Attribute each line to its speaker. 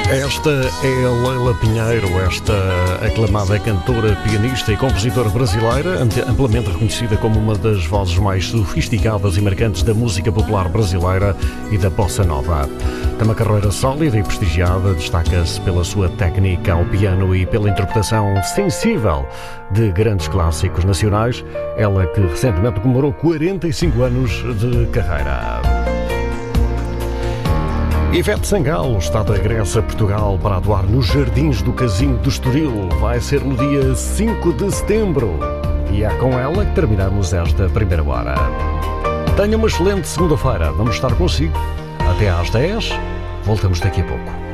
Speaker 1: Esta é a Leila Pinheiro, esta aclamada cantora, pianista e compositora brasileira, amplamente reconhecida como uma das vozes mais sofisticadas e marcantes da música popular brasileira e da bossa nova. Tem uma carreira sólida e prestigiada, destaca-se pela sua técnica ao piano e pela interpretação sensível de grandes clássicos nacionais, ela que recentemente comemorou 45 anos de carreira. Ivete Sangalo está de regresso a Portugal para atuar nos Jardins do Casino do Estoril. Vai ser no dia 5 de setembro. E é com ela que terminamos esta primeira hora. Tenha uma excelente segunda-feira. Vamos estar consigo até às 10. Voltamos daqui a pouco.